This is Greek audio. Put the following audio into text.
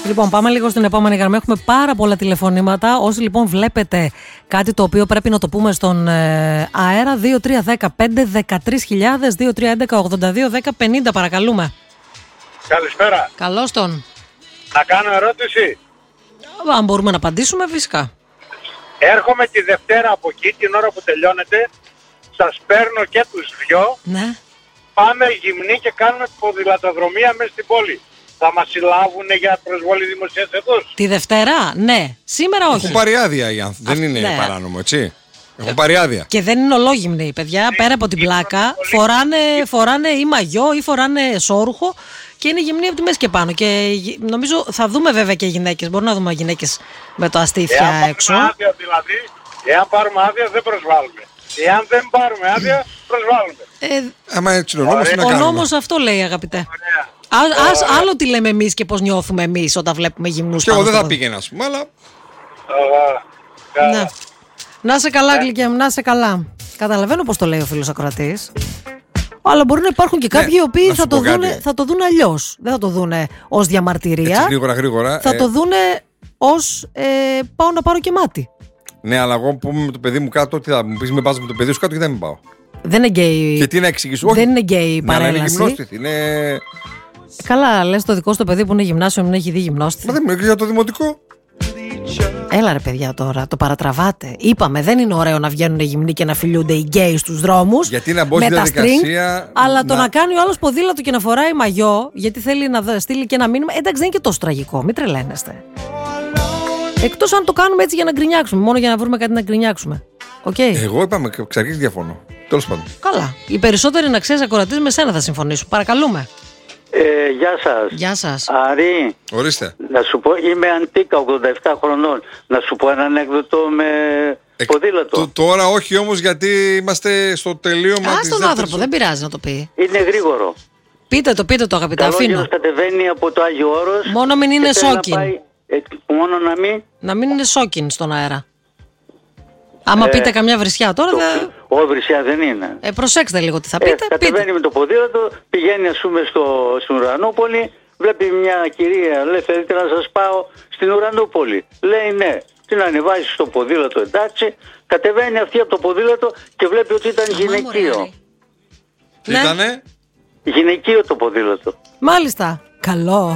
Λοιπόν, πάμε λίγο στην επόμενη γραμμή. Έχουμε πάρα πολλά τηλεφωνήματα. Όσοι λοιπόν βλέπετε κάτι το οποίο πρέπει να το πούμε στον αέρα, 2310-513.000, 2311-82-10-50, παρακαλούμε. Καλησπέρα. Καλώς τον. Να κάνω ερώτηση. Αν μπορούμε να απαντήσουμε, φυσικά. Έρχομαι τη Δευτέρα από εκεί, την ώρα που τελειώνετε. Σας παίρνω και τους δυο. Ναι. Πάμε γυμνή και κάνουμε ποδηλατοδρομία μέσα στην πόλη. Θα μας συλλάβουν για προσβολή δημοσίας εδούς? Τη Δευτέρα, ναι. Σήμερα όχι. Έχουν πάρει άδεια οι άνθρωποι. Δεν είναι ναι. παράνομο, έτσι. Έχουν πάρει άδεια. Και δεν είναι ολόγυμνοι οι παιδιά. Πέρα από την πλάκα, φοράνε ή μαγιό ή φοράνε σόρουχο και είναι γυμνοί από τη μέση και πάνω. Και νομίζω θα δούμε βέβαια και γυναίκες. Μπορούμε να δούμε γυναίκες με το αστήθια έξω. Άδεια, δηλαδή, εάν πάρουμε άδεια δεν προσβάλλουμε. Εάν δεν πάρουμε άδεια, προσβάλλουμε. Άμα έτσι είναι ο νόμος, τι να Ο κάνουμε. νόμος αυτό λέει, αγαπητέ. Άλλο τι λέμε εμείς και πώς νιώθουμε εμείς όταν βλέπουμε γυμνούς. Και εγώ πάνω δεν στο θα πόδι. πήγαινα, ας πούμε, αλλά. Ναι. Να σε καλά, Γλυκιά μου, να σε καλά. Καταλαβαίνω πώς το λέει ο φίλος ακροατής. Αλλά μπορεί να υπάρχουν και κάποιοι οι οποίοι να σου πω κάτι. θα το δουν αλλιώς. Δεν θα το δουν ως διαμαρτυρία. Έτσι γρήγορα. Θα το δουν ως πάω να πάρω και μάτι. Ναι, αλλά εγώ που είμαι με το παιδί μου κάτω, τι θα μου πεις, με πας με το παιδί σου κάτω και δεν με πάω. Δεν είναι γκέι. Και τι να εξηγήσω, Δεν είναι γκέι Ναι, αλλά είναι παρέλαση. γυμνόστιθη. Είναι. Καλά, λες το δικό σου το παιδί που είναι γυμνάσιο μην έχει δει γυμνόστιθη. Μα δεν μιλάω για το δημοτικό. Έλα ρε παιδιά τώρα, το παρατραβάτε. Είπαμε, δεν είναι ωραίο να βγαίνουν γυμνοί και να φιλιούνται οι γκέι στους δρόμους. Γιατί να μπω με στη τα διαδικασία. string, αλλά το να κάνει ο άλλος ποδήλατο και να φοράει μαγιό, γιατί θέλει να στείλει και ένα μήνυμα. Εντάξει, δεν είναι και τόσο τραγικό, μην τρελαίνεστε. Εκτός αν το κάνουμε έτσι για να γκρινιάξουμε, μόνο για να βρούμε κάτι να γκρινιάξουμε. Okay. Εγώ είπαμε, εξ αρχής διαφωνώ. Τέλος πάντων. Καλά. Οι περισσότεροι να ξέρεις ακροατής με σένα θα συμφωνήσουν. Παρακαλούμε. Γεια σας. Γεια σας. Άρη, Ορίστε. να σου πω, είμαι αντίκα 87 χρονών. Να σου πω ένα ανέκδοτο με ποδήλατο. Τώρα όχι όμως, γιατί είμαστε στο τελείωμα της Στον άνθρωπο, δεν πειράζει να το πει. Είναι γρήγορο. Πείτε το αγαπητά, αφήνω. Καλόγερος κατεβαίνει από το Άγιο Όρος. Μόνο μην είναι σόκιν. Μόνο να μην. Να μην είναι σόκιν στον αέρα. Άμα πείτε καμιά βρισιά τώρα Βρισιά δεν είναι. προσέξτε λίγο τι θα πείτε. Κατεβαίνει με το ποδήλατο, πηγαίνει ας πούμε στην Ουρανούπολη, βλέπει μια κυρία, λέει θέλετε να σας πάω στην Ουρανούπολη. Λέει ναι. Την ανεβάζει στο ποδήλατο, εντάξει. Κατεβαίνει αυτή από το ποδήλατο και βλέπει ότι ήταν γυναικείο. Τι ήτανε? Γυναικείο το ποδήλατο. Μάλιστα. Καλό.